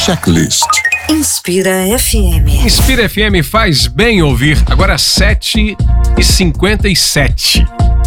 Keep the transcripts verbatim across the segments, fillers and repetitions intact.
Checklist. Inspira F M. Inspira F M faz bem ouvir. Agora sete e cinquenta e sete.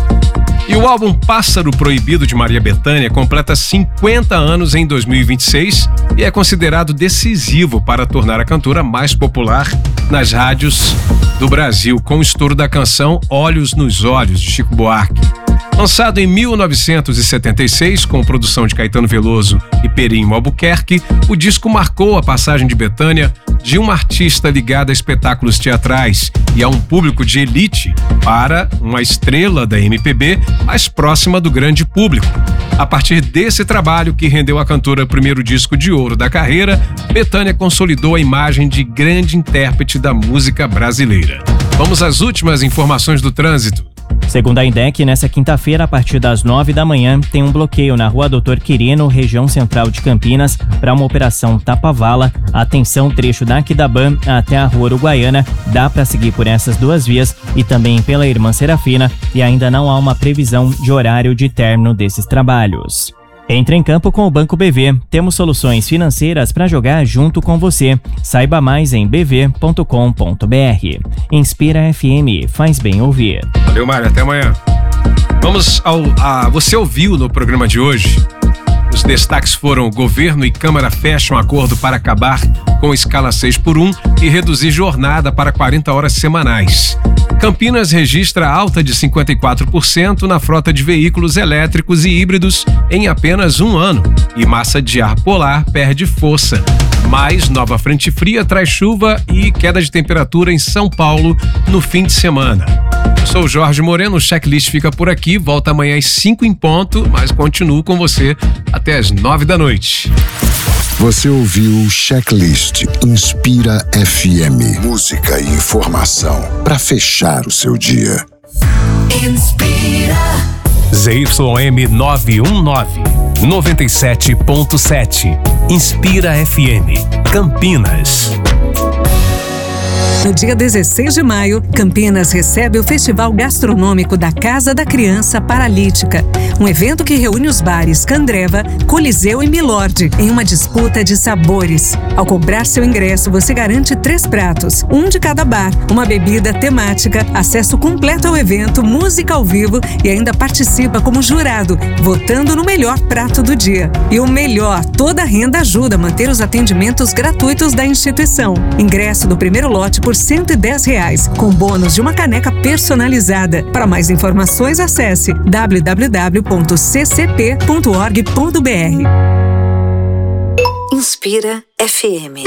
E o álbum Pássaro Proibido de Maria Bethânia completa cinquenta anos em dois mil e vinte e seis e é considerado decisivo para tornar a cantora mais popular nas rádios do Brasil, com o estouro da canção Olhos nos Olhos, de Chico Buarque. Lançado em mil novecentos e setenta e seis, com produção de Caetano Veloso e Perinho Albuquerque, o disco marcou a passagem de Bethânia de uma artista ligada a espetáculos teatrais e a um público de elite para uma estrela da M P B mais próxima do grande público. A partir desse trabalho, que rendeu à cantora o primeiro disco de ouro da carreira, Bethânia consolidou a imagem de grande intérprete da música brasileira. Vamos às últimas informações do trânsito. Segundo a INDEC, nessa quinta-feira, a partir das nove da manhã, tem um bloqueio na Rua Doutor Quirino, região central de Campinas, para uma operação tapa-vala. Atenção, trecho da Aquidabam até a Rua Uruguaiana. Dá para seguir por essas duas vias e também pela Irmã Serafina, e ainda não há uma previsão de horário de término desses trabalhos. Entre em campo com o Banco B V. Temos soluções financeiras para jogar junto com você. Saiba mais em b v ponto com ponto b r. Inspira F M, faz bem ouvir. Valeu, Mário, até amanhã. Vamos ao... A, você ouviu no programa de hoje? Os destaques foram: governo e Câmara fecham acordo para acabar com escala seis por um e reduzir jornada para quarenta horas semanais. Campinas registra alta de cinquenta e quatro por cento na frota de veículos elétricos e híbridos em apenas um ano. E massa de ar polar perde força. Mais nova frente fria traz chuva e queda de temperatura em São Paulo no fim de semana. Eu sou o Jorge Moreno, o Checklist fica por aqui. Volta amanhã às cinco em ponto, mas continuo com você até às nove da noite. Você ouviu Checklist Inspira F M. Música e informação para fechar o seu dia. Inspira. Z Y M nove um nove, noventa e sete ponto sete. Inspira F M, Campinas. No dia dezesseis de maio, Campinas recebe o Festival Gastronômico da Casa da Criança Paralítica, um evento que reúne os bares Candreva, Coliseu e Milord em uma disputa de sabores. Ao comprar seu ingresso, você garante três pratos, um de cada bar, uma bebida temática, acesso completo ao evento, música ao vivo e ainda participa como jurado, votando no melhor prato do dia. E o melhor, toda a renda ajuda a manter os atendimentos gratuitos da instituição. Ingresso do primeiro lote por cento e dez reais, com bônus de uma caneca personalizada. Para mais informações, acesse w w w ponto c c p ponto org ponto b r. Inspira F M.